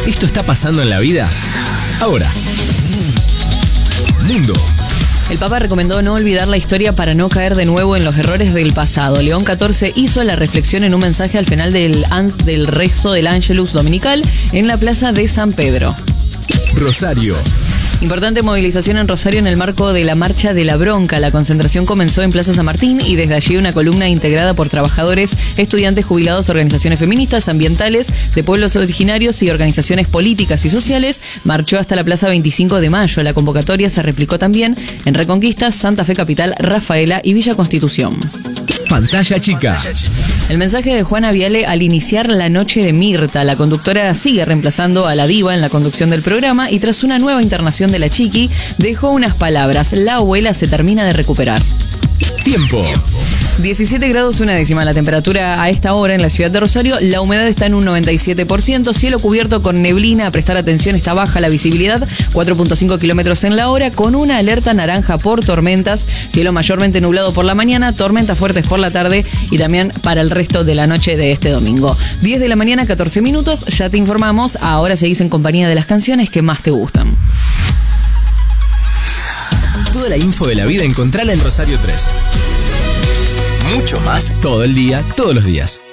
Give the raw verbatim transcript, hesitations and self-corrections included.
¿Esto está pasando en la vida? Ahora. Mundo. El Papa recomendó no olvidar la historia para no caer de nuevo en los errores del pasado. León catorce hizo la reflexión en un mensaje al final del, del rezo del Ángelus dominical en la plaza de San Pedro. Rosario. Importante movilización en Rosario en el marco de la Marcha de la Bronca. La concentración comenzó en Plaza San Martín y desde allí una columna integrada por trabajadores, estudiantes, jubilados, organizaciones feministas, ambientales, de pueblos originarios y organizaciones políticas y sociales marchó hasta la Plaza veinticinco de mayo. La convocatoria se replicó también en Reconquista, Santa Fe Capital, Rafaela y Villa Constitución. Pantalla chica. El mensaje de Juana Viale al iniciar la noche de Mirta. La conductora sigue reemplazando a la diva en la conducción del programa y tras una nueva internación de la Chiqui, dejó unas palabras. La abuela se termina de recuperar. Tiempo. diecisiete grados una décima la temperatura a esta hora en la ciudad de Rosario. La humedad está en un noventa y siete por ciento. Cielo cubierto con neblina. A prestar atención, está baja la visibilidad. cuatro punto cinco kilómetros en la hora. Con una alerta naranja por tormentas. Cielo mayormente nublado por la mañana. Tormentas fuertes por la tarde. Y también para el resto de la noche de este domingo. diez de la mañana, catorce minutos. Ya te informamos. Ahora seguís en compañía de las canciones que más te gustan. Toda la info de la vida encontrala en Rosario tres. Mucho más todo el día, todos los días.